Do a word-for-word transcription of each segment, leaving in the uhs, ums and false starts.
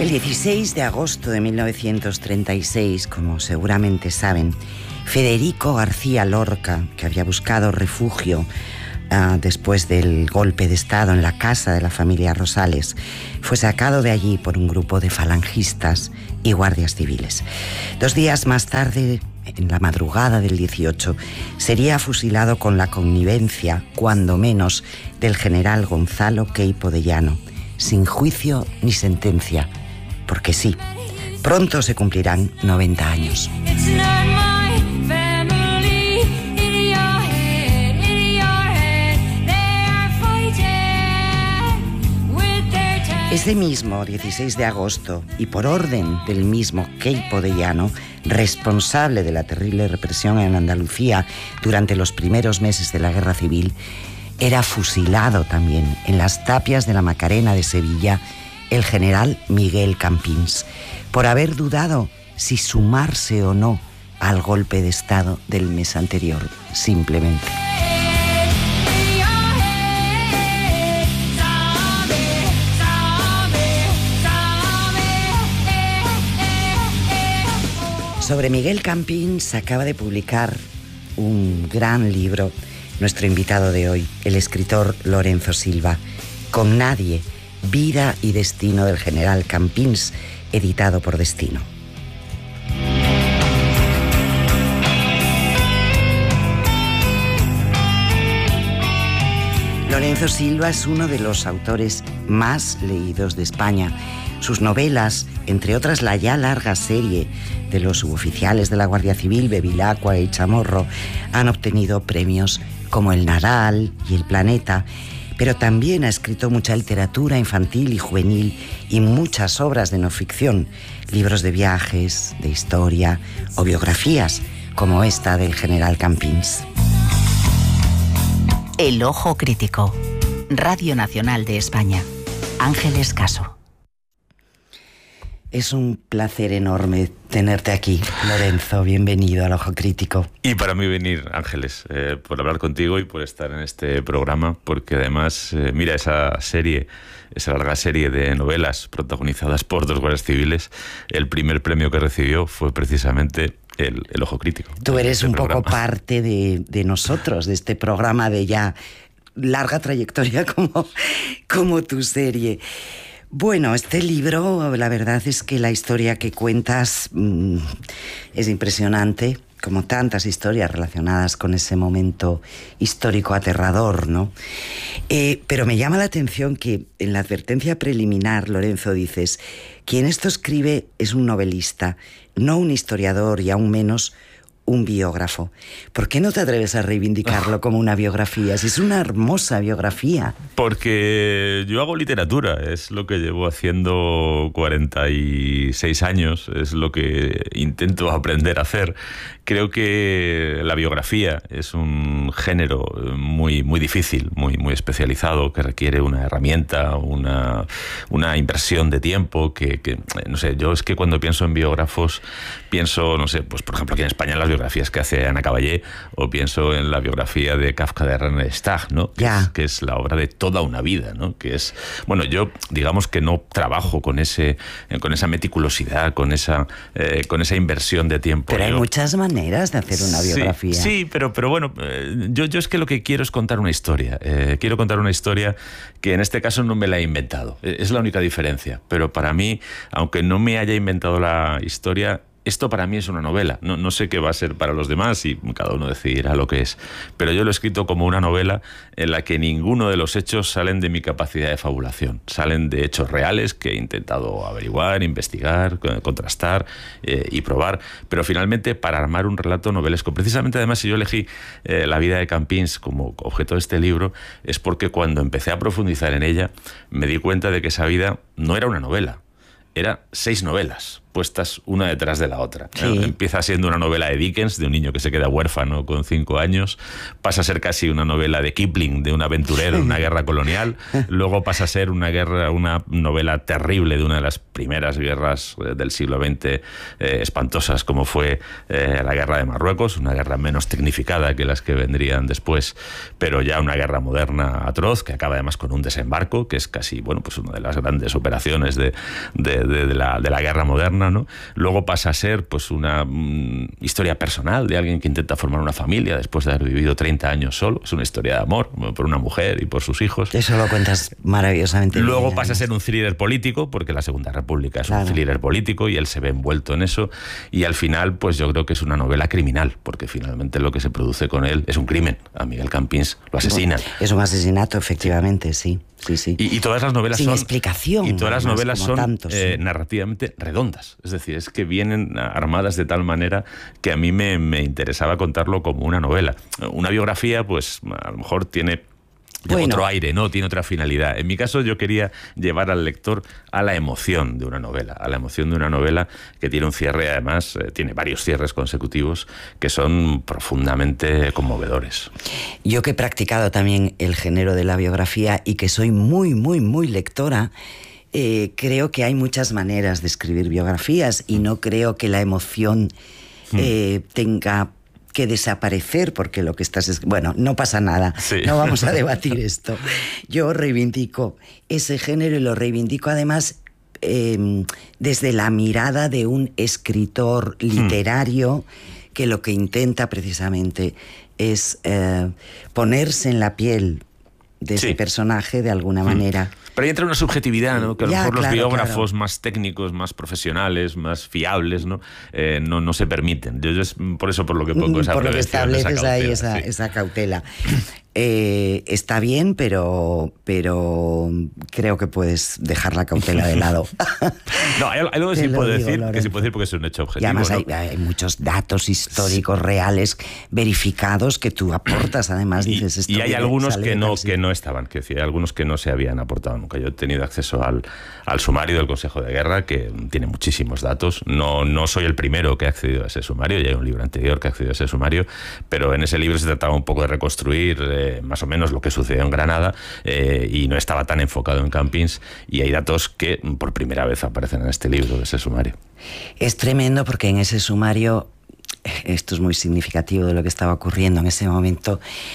El dieciséis de agosto de mil novecientos treinta y seis, como seguramente saben, Federico García Lorca, que había buscado refugio uh, después del golpe de Estado en la casa de la familia Rosales, fue sacado de allí por un grupo de falangistas y guardias civiles. Dos días más tarde, en la madrugada del dieciocho, sería fusilado con la connivencia, cuando menos, del general Gonzalo Queipo de Llano, sin juicio ni sentencia, porque sí, pronto se cumplirán noventa años. Ese mismo dieciséis de agosto, y por orden del mismo Queipo de Llano, responsable de la terrible represión en Andalucía durante los primeros meses de la Guerra Civil, era fusilado también en las tapias de la Macarena de Sevilla el general Miguel Campins, por haber dudado si sumarse o no al golpe de Estado del mes anterior, simplemente. Sobre Miguel Campins acaba de publicar un gran libro nuestro invitado de hoy, el escritor Lorenzo Silva, Con nadie, vida y destino del general Campins, editado por Destino. Lorenzo Silva es uno de los autores más leídos de España. Sus novelas, entre otras la ya larga serie de los suboficiales de la Guardia Civil, Bevilacqua y Chamorro, han obtenido premios como el Nadal y el Planeta, pero también ha escrito mucha literatura infantil y juvenil y muchas obras de no ficción, libros de viajes, de historia o biografías, como esta del general Campins. El Ojo Crítico. Radio Nacional de España. Ángeles Caso. Es un placer enorme tenerte aquí, Lorenzo. Bienvenido al Ojo Crítico. Y para mí venir, Ángeles, eh, por hablar contigo y por estar en este programa, porque además, eh, mira, esa serie, esa larga serie de novelas protagonizadas por dos guardias civiles, el primer premio que recibió fue precisamente el, el Ojo Crítico. Tú eres este un programa. poco parte de, de nosotros, de este programa de ya larga trayectoria como, como tu serie. Bueno, este libro, la verdad es que la historia que cuentas mmm, es impresionante, como tantas historias relacionadas con ese momento histórico aterrador, ¿no? Eh, pero me llama la atención que en la advertencia preliminar, Lorenzo, dices: quien esto escribe es un novelista, no un historiador y aún menos un biógrafo. ¿Por qué no te atreves a reivindicarlo como una biografía? Si es una hermosa biografía. Porque yo hago literatura, es lo que llevo haciendo cuarenta y seis años, es lo que intento aprender a hacer. Creo que la biografía es un género muy, muy difícil, muy, muy especializado, que requiere una herramienta, una, una inversión de tiempo, que, que, no sé, yo es que cuando pienso en biógrafos, pienso, no sé, pues por ejemplo aquí en España las biografías que hace Ana Caballé, o pienso en la biografía de Kafka de René Stagg, ¿no? Que, yeah. es, que es la obra de toda una vida, ¿no? Que es, bueno, yo digamos que no trabajo con ese, con esa meticulosidad, con esa, eh, con esa inversión de tiempo. Pero hay yo, muchas maneras de hacer una biografía. Sí, sí, pero, pero bueno, eh, yo, yo es que lo que quiero es contar una historia. Eh, quiero contar una historia que en este caso no me la he inventado. Es la única diferencia. Pero para mí, aunque no me haya inventado la historia, esto para mí es una novela. No, no sé qué va a ser para los demás y cada uno decidirá lo que es. Pero yo lo he escrito como una novela en la que ninguno de los hechos salen de mi capacidad de fabulación. Salen de hechos reales que he intentado averiguar, investigar, contrastar eh, y probar. Pero finalmente para armar un relato novelesco. Precisamente además si yo elegí eh, la vida de Campins como objeto de este libro es porque cuando empecé a profundizar en ella me di cuenta de que esa vida no era una novela. Eran seis novelas. puestas una detrás de la otra. Sí. ¿eh? Empieza siendo una novela de Dickens, de un niño que se queda huérfano con cinco años, pasa a ser casi una novela de Kipling, de un aventurero en una guerra colonial, luego pasa a ser una guerra, una novela terrible de una de las primeras guerras del siglo veinte, eh, espantosas, como fue eh, la guerra de Marruecos, una guerra menos tecnificada que las que vendrían después, pero ya una guerra moderna atroz, que acaba además con un desembarco, que es casi, bueno, pues una de las grandes operaciones de, de, de, de, la, de la guerra moderna, ¿no? Luego pasa a ser pues una mm, historia personal de alguien que intenta formar una familia después de haber vivido treinta años solo. Es una historia de amor por una mujer y por sus hijos. Eso lo cuentas maravillosamente bien. Luego pasa a ser un thriller político, porque la Segunda República es claro. un thriller político y él se ve envuelto en eso. Y al final, pues yo creo que es una novela criminal, porque finalmente lo que se produce con él es un crimen. A Miguel Campins lo asesinan. Bueno, es un asesinato, efectivamente, sí. Sí, sí. Y, y todas las novelas Sin son explicación. Y todas las además, novelas son tantos, eh, sí. narrativamente redondas. Es decir, es que vienen armadas de tal manera que a mí me, me interesaba contarlo como una novela. Una biografía, pues a lo mejor tiene Bueno. otro aire, ¿no? Tiene otra finalidad. En mi caso, yo quería llevar al lector a la emoción de una novela, a la emoción de una novela que tiene un cierre, además, eh, tiene varios cierres consecutivos que son profundamente conmovedores. Yo que he practicado también el género de la biografía y que soy muy, muy, muy lectora, eh, creo que hay muchas maneras de escribir biografías y no creo que la emoción eh, tenga que desaparecer porque lo que estás... Es... Bueno, no pasa nada, sí. No vamos a debatir esto. Yo reivindico ese género y lo reivindico además eh, desde la mirada de un escritor literario hmm. que lo que intenta precisamente es eh, ponerse en la piel de ese sí. personaje de alguna manera. Hmm. Pero ahí entra una subjetividad, ¿no? Que a lo ya, mejor claro, los biógrafos claro. más técnicos, más profesionales, más fiables, ¿no? Eh, no, no se permiten. Yo, yo es por eso por lo que pongo esa Por lo que estableces esa cautela, ahí esa, sí. esa cautela. Eh, está bien, pero, pero creo que puedes dejar la cautela de lado. No, hay algo que sí puedo decir, Lorenzo. que sí puedo decir porque es un hecho objetivo. Y además ¿no? hay, hay muchos datos históricos sí. reales, verificados, que tú aportas, además y, dices esto. Y hay algunos que no, que no estaban, que decir, hay algunos que no se habían aportado nunca. Yo he tenido acceso al, al sumario del Consejo de Guerra, que tiene muchísimos datos. No, no soy el primero que ha accedido a ese sumario, ya hay un libro anterior que ha accedido a ese sumario, pero en ese libro se trataba un poco de reconstruir eh, más o menos lo que sucedió en Granada eh, y no estaba tan enfocado en Campins, y hay datos que por primera vez aparecen en este libro de ese sumario. Es tremendo porque en ese sumario, esto es muy significativo de lo que estaba ocurriendo en ese momento,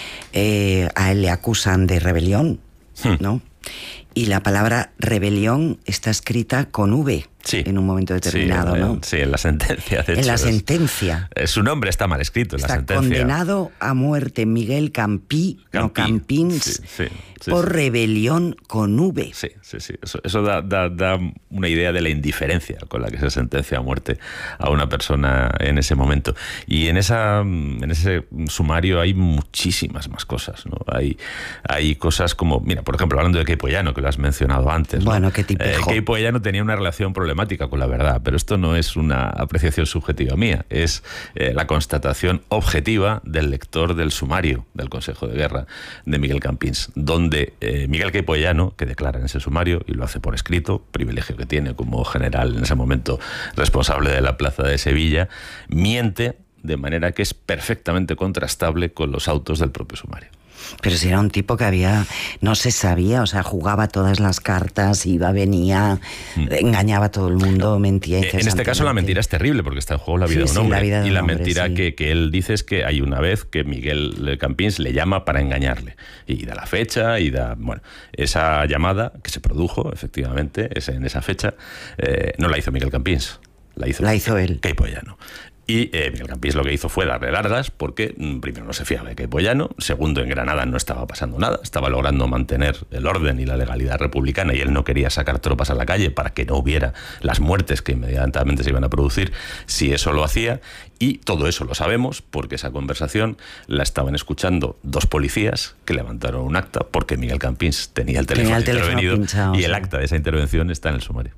eh, a él le acusan de rebelión, hmm. ¿no? Y la palabra rebelión está escrita con V. Sí. En un momento determinado, sí, ¿no? En, sí, en la sentencia. De en hecho, la es, sentencia. Es, su nombre está mal escrito en está la sentencia. Condenado a muerte Miguel Campí, Campí no Campins, sí, sí, sí, por sí. rebelión con V. Sí, sí, sí. Eso, eso da, da, da una idea de la indiferencia con la que se sentencia a muerte a una persona en ese momento. Y en, esa, en ese sumario hay muchísimas más cosas, ¿no? Hay, hay cosas como, mira, por ejemplo, hablando de Queipo Llano, que lo has mencionado antes. Bueno, ¿no? qué tipejo. Eh, Queipo Llano tenía una relación problemática con la verdad, pero esto no es una apreciación subjetiva mía, es eh, la constatación objetiva del lector del sumario del Consejo de Guerra de Miguel Campins, donde eh, Miguel Queipo Llano, que declara en ese sumario y lo hace por escrito, privilegio que tiene como general en ese momento responsable de la plaza de Sevilla, miente de manera que es perfectamente contrastable con los autos del propio sumario. Pero si era un tipo que había, no se sabía, o sea, jugaba todas las cartas, iba, venía, mm. engañaba a todo el mundo, mentía incesantemente. En este caso la mentira es terrible porque está en juego la vida sí, de un hombre. Sí, la vida de y la hombre, mentira sí. que, que él dice es que hay una vez que Miguel Campins le llama para engañarle. Y da la fecha y da... Bueno, esa llamada que se produjo, efectivamente, en esa fecha, eh, no la hizo Miguel Campins. La hizo, la hizo él. Queipo Llano. Y eh, Miguel Campins lo que hizo fue darle largas porque, mm, primero, no se fiaba de Queipo Llano, segundo, en Granada no estaba pasando nada, estaba logrando mantener el orden y la legalidad republicana y él no quería sacar tropas a la calle para que no hubiera las muertes que inmediatamente se iban a producir si eso lo hacía. Y todo eso lo sabemos porque esa conversación la estaban escuchando dos policías que levantaron un acta porque Miguel Campins tenía el teléfono, tenía el teléfono intervenido pinchado, y el sí. acta de esa intervención está en el sumario.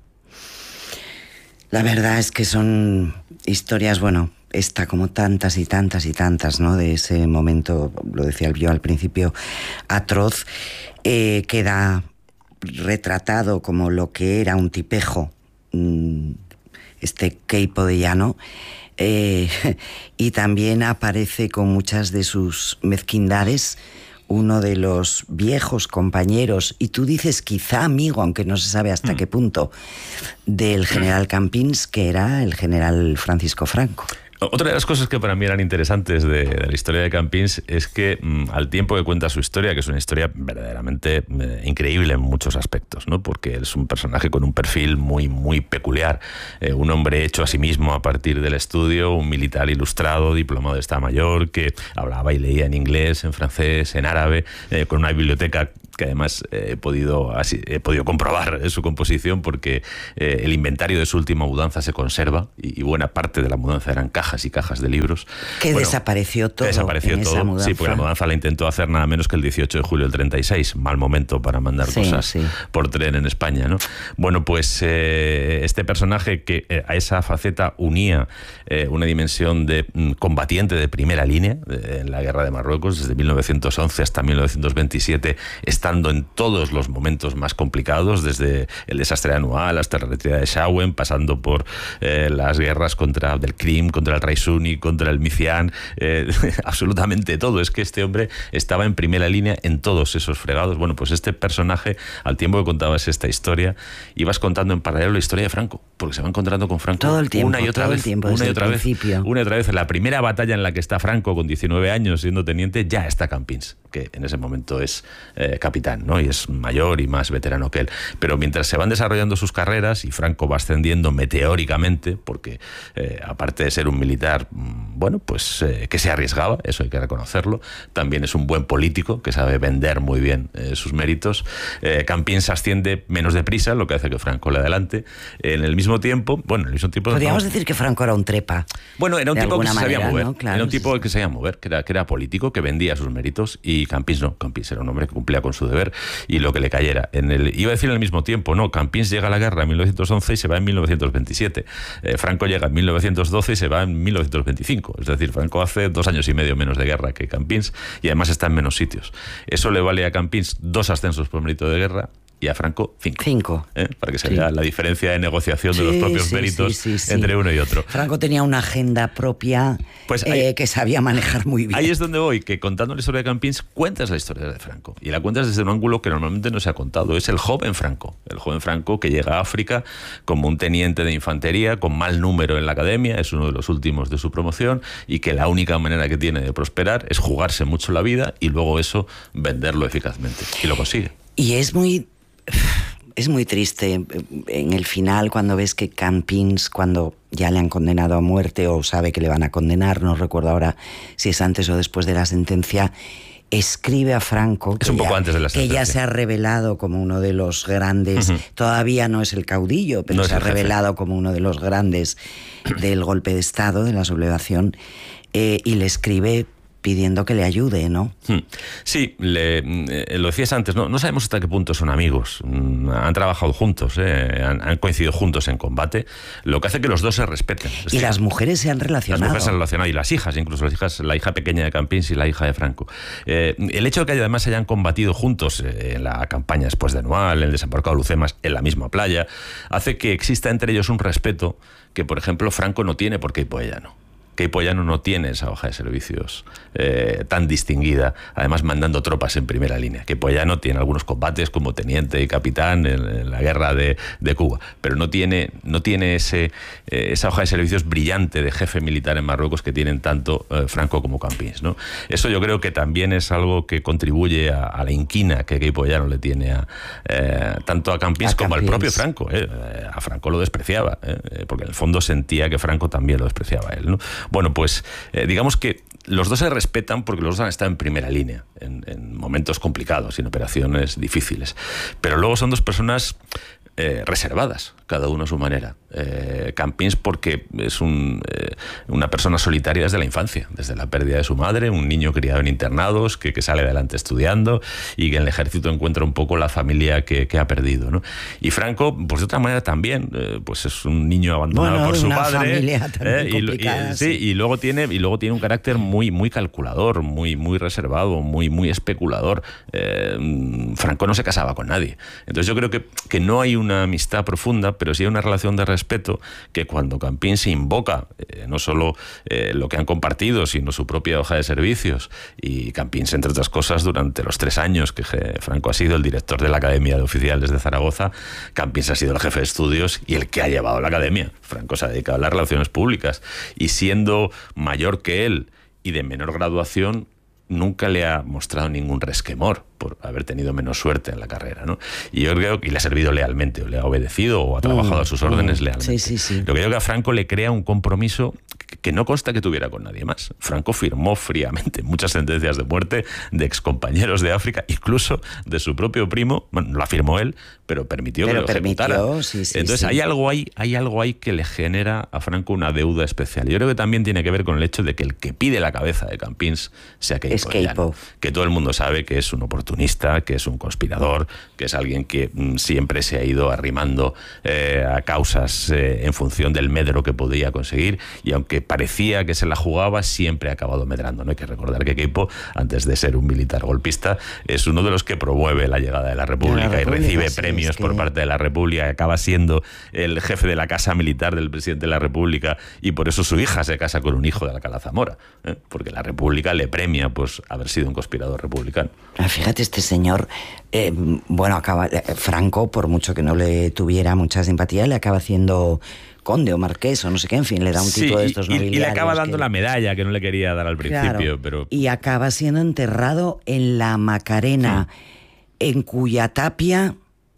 La verdad es que son historias, bueno, esta como tantas y tantas y tantas, ¿no? De ese momento, lo decía yo al principio, atroz, eh, queda retratado como lo que era un tipejo, mmm, este Queipo de Llano, eh, y también aparece con muchas de sus mezquindades uno de los viejos compañeros, y tú dices quizá amigo, aunque no se sabe hasta mm. qué punto, del general Campins, que era el general Francisco Franco. Otra de las cosas que para mí eran interesantes de, de la historia de Campins es que mmm, al tiempo que cuenta su historia, que es una historia verdaderamente eh, increíble en muchos aspectos, ¿no? Porque él es un personaje con un perfil muy, muy peculiar, eh, un hombre hecho a sí mismo a partir del estudio, un militar ilustrado, diplomado de Estado Mayor, que hablaba y leía en inglés, en francés, en árabe, eh, con una biblioteca que además eh, he, podido, así, he podido comprobar eh, su composición, porque eh, el inventario de su última mudanza se conserva y, y buena parte de la mudanza eran cajas y cajas de libros. Que bueno, desapareció todo. Desapareció en todo. Esa mudanza. Sí, porque la mudanza la intentó hacer nada menos que el dieciocho de julio del treinta y seis. Mal momento para mandar sí, cosas sí. por tren en España, ¿no? Bueno, pues eh, este personaje que eh, a esa faceta unía eh, una dimensión de mm, combatiente de primera línea eh, en la guerra de Marruecos, desde mil novecientos once hasta mil novecientos veintisiete, está en todos los momentos más complicados, desde el desastre anual hasta la retirada de Shawen, pasando por eh, las guerras contra del Crim, contra el Raisuni, contra el Micián, eh, absolutamente todo. Es que este hombre estaba en primera línea en todos esos fregados. Bueno, pues este personaje, al tiempo que contabas esta historia, ibas contando en paralelo la historia de Franco, porque se va encontrando con Franco todo el tiempo, una y otra todo vez, el tiempo, una y otra vez, principio. una y otra vez. En la primera batalla en la que está Franco con diecinueve años siendo teniente, ya está Campins, que en ese momento es eh, capitán, ¿no? Y es mayor y más veterano que él. Pero mientras se van desarrollando sus carreras y Franco va ascendiendo meteóricamente, porque eh, aparte de ser un militar, bueno, pues eh, que se arriesgaba, eso hay que reconocerlo, también es un buen político que sabe vender muy bien eh, sus méritos. Eh, Campins asciende menos deprisa, lo que hace que Franco le adelante. En el mismo tiempo, bueno, en el mismo tiempo... Podríamos no, decir que Franco era un trepa. Bueno, era un tipo que se sabía manera, mover, ¿no? Claro, era un tipo sí. que se sabía mover, que era, que era político, que vendía sus méritos, y Campins no. Campins era un hombre que cumplía con su deber y lo que le cayera. En el, iba a decir en el mismo tiempo, no, Campins llega a la guerra en mil novecientos once y se va en mil novecientos veintisiete. Eh, Franco llega en mil novecientos doce y se va en mil novecientos veinticinco. Es decir, Franco hace dos años y medio menos de guerra que Campins y además está en menos sitios. Eso le vale a Campins dos ascensos por mérito de guerra y a Franco cinco. Cinco. ¿Eh? Para que se sí. vea la diferencia de negociación sí, de los propios sí, méritos sí, sí, sí. entre uno y otro. Franco tenía una agenda propia pues ahí, eh, que sabía manejar muy bien. Ahí es donde voy, que contando la historia de Campins cuentas la historia de Franco. Y la cuentas desde un ángulo que normalmente no se ha contado. Es el joven Franco. El joven Franco que llega a África como un teniente de infantería, con mal número en la academia, es uno de los últimos de su promoción, y que la única manera que tiene de prosperar es jugarse mucho la vida y luego eso venderlo eficazmente. Y lo consigue. Y es muy... Es muy triste en el final cuando ves que Campins, cuando ya le han condenado a muerte o sabe que le van a condenar, no recuerdo ahora si es antes o después de la sentencia, escribe a Franco, es un poco ya, antes de la sentencia, que ya se ha revelado como uno de los grandes, uh-huh. todavía no es el caudillo, pero no se ha revelado como uno de los grandes del golpe de Estado, de la sublevación, eh, y le escribe pidiendo que le ayude, ¿no? Sí, le, eh, lo decías antes, no, no sabemos hasta qué punto son amigos. Han trabajado juntos, eh, han, han coincidido juntos en combate, lo que hace que los dos se respeten. Es y decir, las mujeres se han relacionado. Las mujeres se han relacionado, y las hijas, incluso las hijas, la hija pequeña de Campins y la hija de Franco. Eh, el hecho de que además hayan combatido juntos eh, en la campaña después de Anual, en el desembarcado de Lucemas, en la misma playa, hace que exista entre ellos un respeto que, por ejemplo, Franco no tiene por Queipo de Llano. Queipo de Llano no tiene esa hoja de servicios eh, tan distinguida, además mandando tropas en primera línea. Queipo de Llano tiene algunos combates como teniente y capitán en, en la guerra de, de Cuba, pero no tiene, no tiene ese, eh, esa hoja de servicios brillante de jefe militar en Marruecos que tienen tanto eh, Franco como Campins, ¿no? Eso yo creo que también es algo que contribuye a, a la inquina que Queipo de Llano le tiene a, eh, tanto a Campins a como Campins. Al propio Franco. Eh. A Franco lo despreciaba, eh, porque en el fondo sentía que Franco también lo despreciaba a él, ¿no? Bueno, pues eh, digamos que los dos se respetan porque los dos han estado en primera línea, en, en momentos complicados y en operaciones difíciles. Pero luego son dos personas eh, reservadas, cada uno a su manera. Eh, Campins porque es un, eh, una persona solitaria desde la infancia, desde la pérdida de su madre, un niño criado en internados que, que sale adelante estudiando y que en el ejército encuentra un poco la familia que, que ha perdido, ¿no? Y Franco, pues de otra manera también, eh, pues es un niño abandonado bueno, por su una padre. Familia eh, y, y, sí, sí. y luego tiene y luego tiene un carácter muy muy calculador, muy muy reservado, muy muy especulador. Eh, Franco no se casaba con nadie. Entonces yo creo que, que no hay un una amistad profunda, pero sí hay una relación de respeto que cuando Campins se invoca, eh, no solo eh, lo que han compartido, sino su propia hoja de servicios, y Campins, entre otras cosas, durante los tres años que Franco ha sido el director de la Academia de Oficiales de Zaragoza, Campins ha sido el jefe de estudios y el que ha llevado la academia. Franco se ha dedicado a las relaciones públicas, y siendo mayor que él y de menor graduación, nunca le ha mostrado ningún resquemor por haber tenido menos suerte en la carrera, ¿no? Y yo creo que le ha servido lealmente, o le ha obedecido, o ha trabajado mm, a sus órdenes mm, lealmente. Sí, sí, sí. Lo que yo creo que a Franco le crea un compromiso que no consta que tuviera con nadie más. Franco firmó fríamente muchas sentencias de muerte de excompañeros de África, incluso de su propio primo. Bueno, la firmó él, pero permitió pero que lo permitió, ejecutara. Sí, sí, Entonces sí. hay algo ahí, hay algo ahí que le genera a Franco una deuda especial. Yo creo que también tiene que ver con el hecho de que el que pide la cabeza de Campins sea Queipo Llano, que todo el mundo sabe que es un oportunista, que es un conspirador, que es alguien que mm, siempre se ha ido arrimando eh, a causas eh, en función del medro que podía conseguir, y aunque parecía que se la jugaba, siempre ha acabado medrando, ¿no? Hay que recordar que Queipo, antes de ser un militar golpista, es uno de los que promueve la llegada de la República, de la República y recibe sí, premios es que... por parte de la República, acaba siendo el jefe de la casa militar del presidente de la República, y por eso su hija se casa con un hijo de Alcalá Zamora, ¿eh? Porque la República le premia pues haber sido un conspirador republicano. Fíjate, este señor, eh, bueno, acaba eh, Franco, por mucho que no le tuviera mucha simpatía, le acaba haciendo conde o marqués o no sé qué, en fin, le da un sí, título de estos nobiliarios. Y le acaba dando que... la medalla que no le quería dar al principio. Claro, pero y acaba siendo enterrado en la Macarena, hmm. en cuya tapia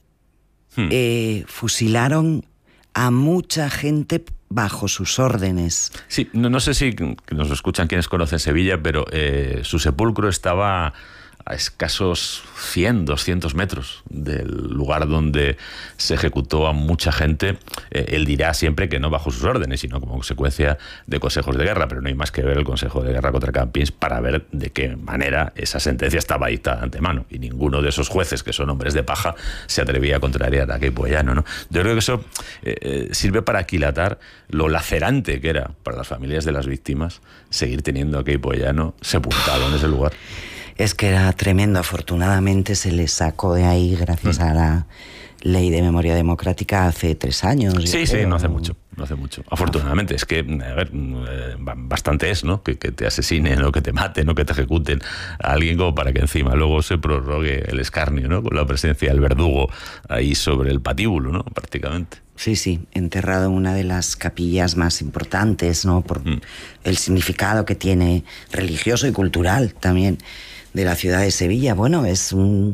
hmm. eh, fusilaron a mucha gente bajo sus órdenes. Sí, no, no sé si nos escuchan quienes conocen Sevilla, pero eh, su sepulcro estaba a escasos cien, doscientos metros del lugar donde se ejecutó a mucha gente. Eh, él dirá siempre que no bajo sus órdenes, sino como consecuencia de consejos de guerra, pero no hay más que ver el consejo de guerra contra Campins para ver de qué manera esa sentencia estaba dictada de antemano, y ninguno de esos jueces, que son hombres de paja, se atrevía a contrariar a Queipo Llano, ¿no? Yo creo que eso eh, eh, sirve para aquilatar lo lacerante que era para las familias de las víctimas seguir teniendo a Queipo Llano sepultado en ese lugar. Es que era tremendo. Afortunadamente se le sacó de ahí gracias mm. a la ley de memoria democrática hace tres años. Sí, sí, no hace mucho. No hace mucho. Afortunadamente, es que, a ver, bastante es, ¿no? Que, que te asesinen o que te maten o que te ejecuten a alguien como para que encima luego se prorrogue el escarnio, ¿no? Con la presencia del verdugo ahí sobre el patíbulo, ¿no? Prácticamente. Sí, sí, enterrado en una de las capillas más importantes, ¿no? Por mm. el significado que tiene religioso y cultural también de la ciudad de Sevilla. Bueno, es un...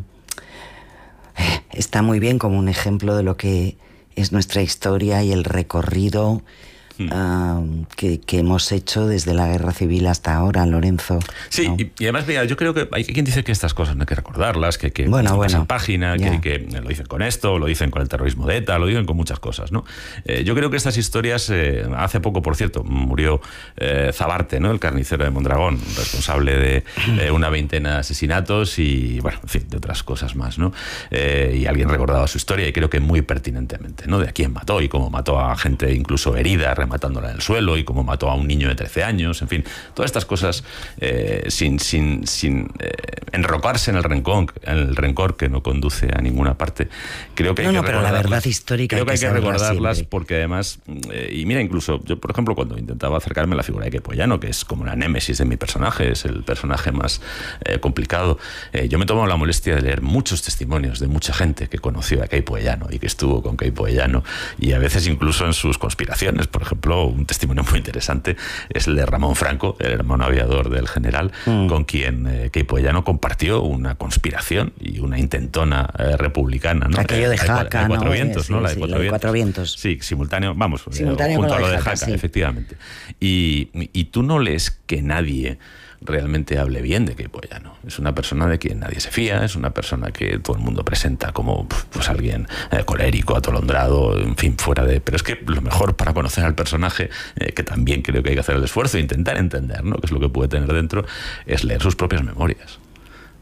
está muy bien como un ejemplo de lo que es nuestra historia y el recorrido hmm. uh, que, que hemos hecho desde la Guerra Civil hasta ahora, Lorenzo. Sí, ¿no? y, y además, mira, yo creo que hay quien dice que estas cosas no hay que recordarlas, que, que bueno, no bueno, pasan página, que, que lo dicen con esto, lo dicen con el terrorismo de ETA, lo dicen con muchas cosas, ¿no? Eh, yo creo que estas historias, eh, hace poco, por cierto, murió eh, Zabarte, ¿no? El carnicero de Mondragón, responsable de eh, una veintena de asesinatos y, bueno, en fin, de otras cosas más, ¿no? Eh, y alguien recordaba su historia, y creo que muy pertinentemente, ¿no? De a quién mató y cómo mató a gente incluso herida, rematándola en el suelo, y cómo mató a un niño de trece años, en fin, todas estas cosas eh, sin, sin, sin eh, enrocarse en el rencor, en el rencor que no conduce a ninguna parte. Creo que hay no, que no, pero la verdad histórica creo que hay que, que recordarlas siempre. Porque además, eh, y mira, incluso yo, por ejemplo, cuando intentaba acercarme a la figura de Queipo Llano, que es como la némesis de mi personaje, es el personaje más eh, complicado, eh, yo me tomo la molestia de leer muchos testimonios de mucha gente que conoció a Queipo Llano y que estuvo con Queipo Llano, y a veces incluso en sus conspiraciones. Por ejemplo, un testimonio muy interesante es el de Ramón Franco, el hermano aviador del general, mm. con quien eh, Queipo Llano compartió una conspiración y una intentona eh, republicana, ¿no? Aquello de Jaca, de Cuatro ¿no? Vientos, sí, ¿no? Sí, la de sí, Cuatro, la de Vientos. Cuatro Vientos. Sí, simultáneo, vamos, simultáneo junto a lo de Jaca, Jaca, sí. efectivamente. Y, y tú no lees que nadie realmente hable bien de Queipo Llano. Es una persona de quien nadie se fía, es una persona que todo el mundo presenta como pues alguien eh, colérico, atolondrado, en fin, fuera de... Pero es que lo mejor para conocer al personaje, eh, que también creo que hay que hacer el esfuerzo e intentar entender, ¿no?, qué es lo que puede tener dentro, es leer sus propias memorias.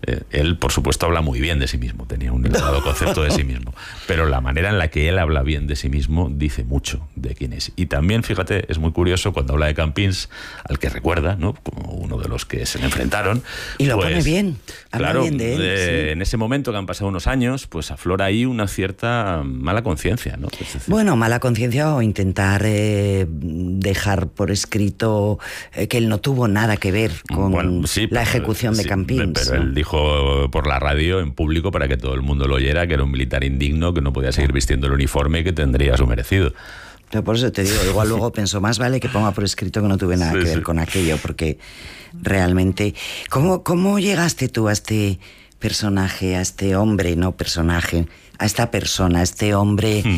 Eh, él, por supuesto, habla muy bien de sí mismo, tenía un elevado concepto de sí mismo, pero la manera en la que él habla bien de sí mismo dice mucho de quién es. Y también, fíjate, es muy curioso cuando habla de Campins, al que recuerda, ¿no?, como uno de los que se le enfrentaron. Y lo pues, pone bien, habla claro, bien de él. Eh, sí. En ese momento que han pasado unos años, pues aflora ahí una cierta mala conciencia, ¿no? Es decir, bueno, mala conciencia o intentar eh, dejar por escrito eh, que él no tuvo nada que ver con bueno, sí, la ejecución sí, de Campins. Pero ¿no? él dijo por la radio, en público, para que todo el mundo lo oyera, que era un militar indigno, que no podía seguir vistiendo el uniforme y que tendría su merecido. Yo por eso te digo, igual luego pensó, más vale que ponga por escrito que no tuve nada Sí, que ver sí. con aquello, porque realmente... ¿Cómo, cómo llegaste tú a este personaje, a este hombre, no personaje, a esta persona, a este hombre, Hmm.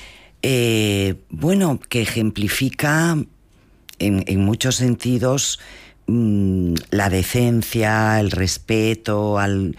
eh, bueno, que ejemplifica en, en muchos sentidos mmm, la decencia, el respeto al,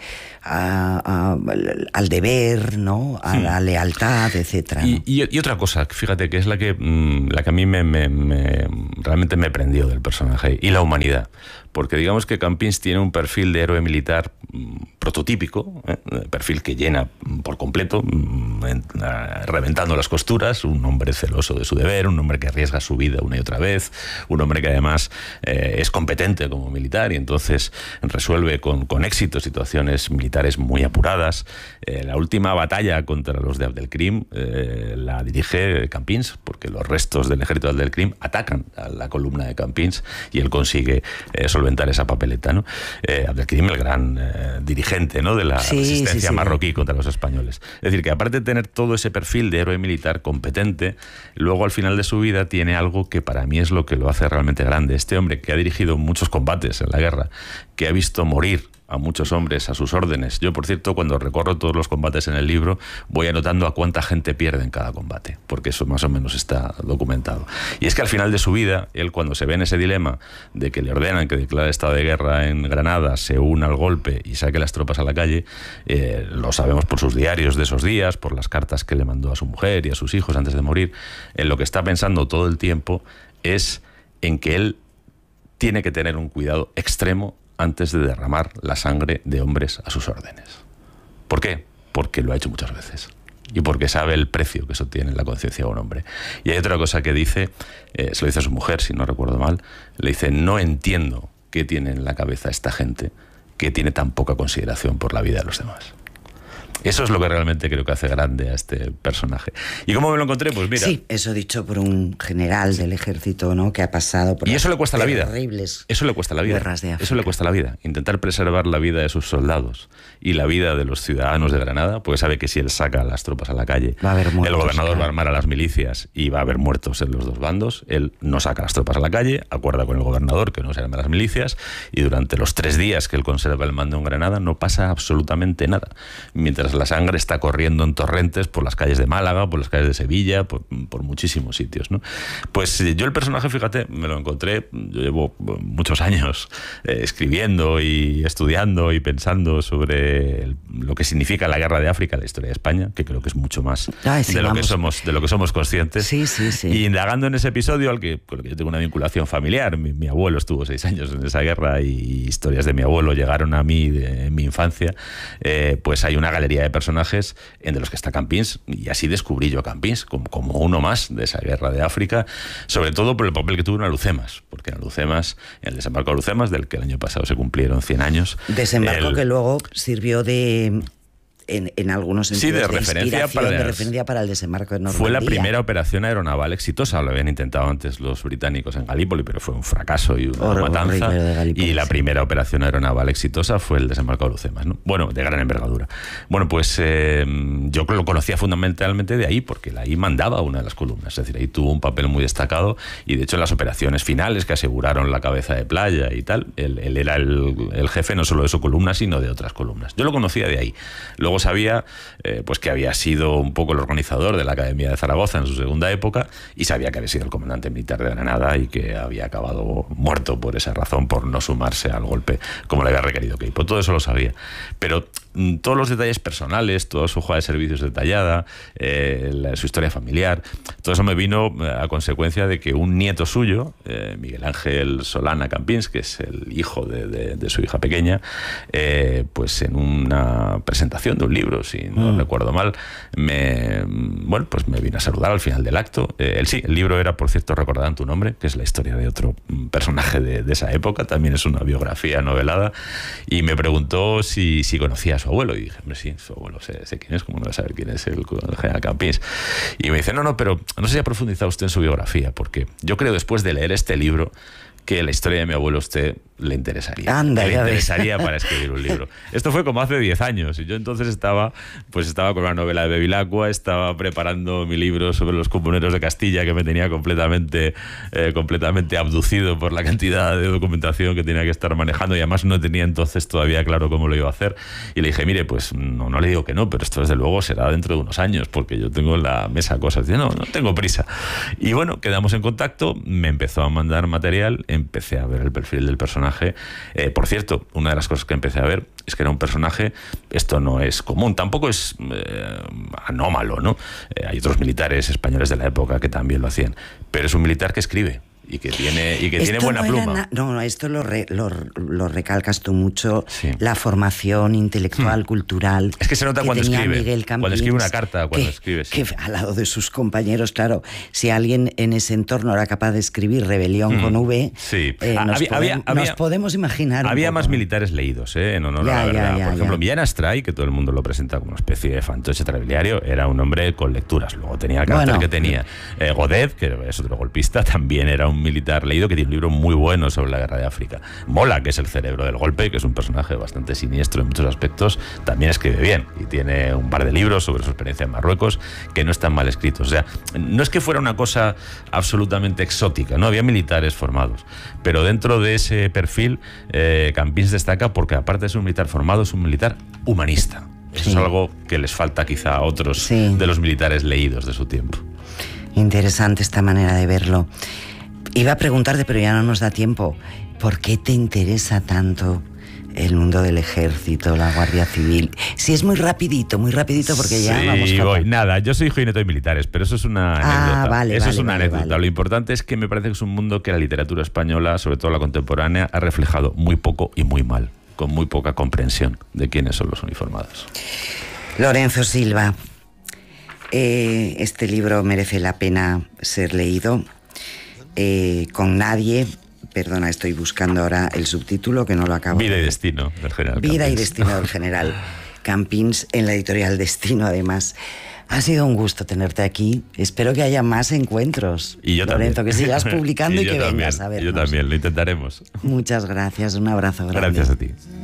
a, a, al deber, ¿no?, a Hmm. la lealtad, etcétera, ¿no? Y, y, y otra cosa, fíjate, que es la que, mmm, la que a mí me, me, me, realmente me prendió del personaje, y la humanidad. Porque digamos que Campins tiene un perfil de héroe militar mmm, prototípico, ¿eh? Perfil que llena por completo, mmm, en, uh, reventando las costuras, un hombre celoso de su deber, un hombre que arriesga su vida una y otra vez, un hombre que además eh, es competente como militar y entonces resuelve con, con éxito situaciones militares muy apuradas. Eh, la última batalla contra los de Abdelkrim eh, la dirige Campins, porque los restos del ejército de Abdelkrim atacan a la columna de Campins y él consigue eh, solventar esa papeleta, ¿no? Eh, Abdelkrim, el gran eh, dirigente, ¿no?, de la Sí, resistencia sí, sí. marroquí contra los españoles. Es decir, que aparte de tener todo ese perfil de héroe militar competente, luego al final de su vida tiene algo que para mí es lo que lo hace realmente grande. Este hombre que ha dirigido muchos combates en la guerra, que ha visto morir a muchos hombres a sus órdenes. Yo, por cierto, cuando recorro todos los combates en el libro, voy anotando a cuánta gente pierde en cada combate, porque eso más o menos está documentado. Y es que al final de su vida, él, cuando se ve en ese dilema de que le ordenan que declare estado de guerra en Granada, se una al golpe y saque las tropas a la calle, eh, lo sabemos por sus diarios de esos días, por las cartas que le mandó a su mujer y a sus hijos antes de morir, en lo que está pensando todo el tiempo es en que él tiene que tener un cuidado extremo antes de derramar la sangre de hombres a sus órdenes. ¿Por qué? Porque lo ha hecho muchas veces. Y porque sabe el precio que eso tiene en la conciencia de un hombre. Y hay otra cosa que dice, eh, se lo dice a su mujer, si no recuerdo mal, le dice, no entiendo qué tiene en la cabeza esta gente que tiene tan poca consideración por la vida de los demás. Eso es lo que realmente creo que hace grande a este personaje. ¿Y cómo me lo encontré? Pues mira... Sí, eso dicho por un general del ejército, ¿no?, que ha pasado por... Y eso le cuesta la vida. Terribles Eso le cuesta la vida. guerras de África. Eso le cuesta la vida. Intentar preservar la vida de sus soldados y la vida de los ciudadanos de Granada, porque sabe que si él saca las tropas a la calle, va a haber muertos, el gobernador claro. va a armar a las milicias y va a haber muertos en los dos bandos. Él no saca las tropas a la calle, acuerda con el gobernador que no se arme las milicias, y durante los tres días que él conserva el mando en Granada no pasa absolutamente nada. Mientras la sangre está corriendo en torrentes por las calles de Málaga, por las calles de Sevilla, por, por muchísimos sitios, ¿no? Pues yo el personaje, fíjate, me lo encontré, yo llevo muchos años eh, escribiendo y estudiando y pensando sobre el, lo que significa la guerra de África, la historia de España, que creo que es mucho más Ay, sí, de, lo que vamos. somos, de lo que somos conscientes. Sí, sí, sí. Y indagando en ese episodio, al que, con el que yo tengo una vinculación familiar, mi, mi abuelo estuvo seis años en esa guerra y historias de mi abuelo llegaron a mí de, en mi infancia, eh, pues hay una galería de personajes entre los que está Campins, y así descubrí yo a Campins como, como uno más de esa guerra de África, sobre todo por el papel que tuvo en Alhucemas, porque en Alhucemas, en el desembarco de Alhucemas, del que el año pasado se cumplieron cien años. Desembarco el, que luego sirvió de... En, en algunos sentidos sí, de, de referencia para, de referencia para el desembarco de Normandía. Fue la primera operación aeronaval exitosa. Lo habían intentado antes los británicos en Galípoli, pero fue un fracaso y una Hor matanza. De Galípoli, y la sí. primera operación aeronaval exitosa fue el desembarco de Alhucemas, ¿no? Bueno, de gran envergadura. Bueno, pues eh, yo lo conocía fundamentalmente de ahí, porque ahí mandaba una de las columnas. Es decir, ahí tuvo un papel muy destacado y de hecho en las operaciones finales que aseguraron la cabeza de playa y tal, él, él era el, el jefe no solo de su columna, sino de otras columnas. Yo lo conocía de ahí. Luego luego sabía eh, pues que había sido un poco el organizador de la Academia de Zaragoza en su segunda época, y sabía que había sido el comandante militar de Granada y que había acabado muerto por esa razón, por no sumarse al golpe como le había requerido Queipo. Todo eso lo sabía. Pero mm, todos los detalles personales, toda su hoja de servicios detallada, eh, la, su historia familiar, todo eso me vino a consecuencia de que un nieto suyo, eh, Miguel Ángel Solana Campins, que es el hijo de, de, de su hija pequeña, eh, pues en una presentación de un libro, si no mm. recuerdo mal, me, bueno, pues me vino a saludar al final del acto. Eh, él sí, el libro era, por cierto, Recordarán tu nombre, que es la historia de otro personaje de, de esa época, también es una biografía novelada, y me preguntó si, si conocía a su abuelo, y dije, hombre, sí, su abuelo, sé, sé quién es, como no voy a saber quién es el, el general Campins. Y me dice, no, no, pero no sé si ha profundizado usted en su biografía, porque yo creo, después de leer este libro, que la historia de mi abuelo a usted le interesaría. Anda, le ya interesaría ves. para escribir un libro. Esto fue como hace diez años, y yo entonces estaba, pues estaba con una novela de Bevilacqua, estaba preparando mi libro sobre los comuneros de Castilla, que me tenía completamente, eh, completamente abducido por la cantidad de documentación que tenía que estar manejando, y además no tenía entonces todavía claro cómo lo iba a hacer. Y le dije, mire, pues no, no le digo que no, pero esto desde luego será dentro de unos años, porque yo tengo en la mesa cosas. Dice, no, no tengo prisa. Y bueno, quedamos en contacto, me empezó a mandar material, empecé a ver el perfil del personaje. Eh, por cierto, una de las cosas que empecé a ver es que era un personaje, esto no es común, tampoco es eh, anómalo, ¿no? Eh, hay otros militares españoles de la época que también lo hacían, pero es un militar que escribe y que tiene, y que tiene buena no pluma. Na- no, no, esto lo, re, lo, lo recalcas tú mucho, sí. La formación intelectual, hmm. cultural. Es que se nota que cuando tenía escribe, Miguel Campins, cuando escribe una carta, cuando que, escribe. Sí. Que al lado de sus compañeros, claro, si alguien en ese entorno era capaz de escribir rebelión hmm. con V, sí. eh, nos, había, podem, había, había, nos podemos imaginar. Había un más poco, militares leídos, ¿eh? En honor ya, a la verdad. Ya, ya, Por ejemplo, ya. Millán Astray, que todo el mundo lo presenta como una especie de fantoche trabiliario, era un hombre con lecturas. Luego tenía el carácter bueno, que tenía. Eh, Godet, que es otro golpista, también era un militar leído que tiene un libro muy bueno sobre la guerra de África. Mola, que es el cerebro del golpe, que es un personaje bastante siniestro en muchos aspectos, también escribe bien y tiene un par de libros sobre su experiencia en Marruecos que no están mal escritos. O sea, no es que fuera una cosa absolutamente exótica, no había militares formados, pero dentro de ese perfil eh, Campins destaca porque, aparte de ser un militar formado, es un militar humanista. Eso sí. Es algo que les falta quizá a otros sí. de los militares leídos de su tiempo. Interesante esta manera de verlo. Iba a preguntarte, pero ya no nos da tiempo, ¿por qué te interesa tanto el mundo del ejército, la Guardia Civil? Si es muy rapidito, muy rapidito, porque ya sí, vamos a... voy. Nada, yo soy hijo y nieto de militares, pero eso es una ah, anécdota. Vale, eso vale, es una vale, anécdota. Vale. Lo importante es que me parece que es un mundo que la literatura española, sobre todo la contemporánea, ha reflejado muy poco y muy mal, con muy poca comprensión de quiénes son los uniformados. Lorenzo Silva, eh, este libro merece la pena ser leído. Eh, con nadie, perdona, estoy buscando ahora el subtítulo que no lo acabo. Vida y destino del general Vida Campins. y destino del general Campins, en la editorial Destino, además. Ha sido un gusto tenerte aquí. Espero que haya más encuentros. Y yo Lorenzo, también. que sigas publicando y, y que también, vengas a vernos. Yo también, lo intentaremos. Muchas gracias, un abrazo grande. Gracias a ti.